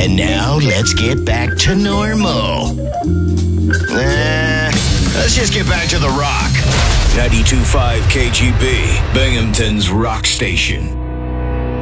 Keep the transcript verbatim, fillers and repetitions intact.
And now let's get back to normal. Nah, let's just get back to the rock. ninety-two point five K G B, Binghamton's rock station.